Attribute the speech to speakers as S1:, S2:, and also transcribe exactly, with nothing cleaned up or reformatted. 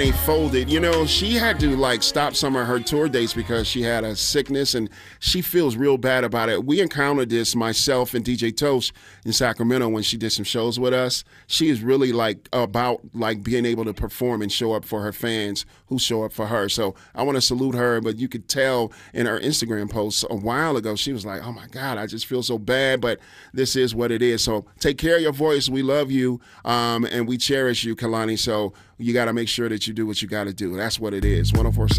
S1: folded. You know, she had to like stop some of her tour dates because she had a sickness and she feels real bad about it. We encountered this, myself and D J Toast in Sacramento, when she did some shows with us. She is really like about like being able to perform and show up for her fans who show up for her. So I want to salute her, but you could tell in her Instagram posts a while ago, she was like, oh my God, I just feel so bad, but this is what it is. So take care of your voice. We love you, um, and we cherish you, Kehlani. So you got to make sure that you do what you got to do. That's what it is. one oh four point seven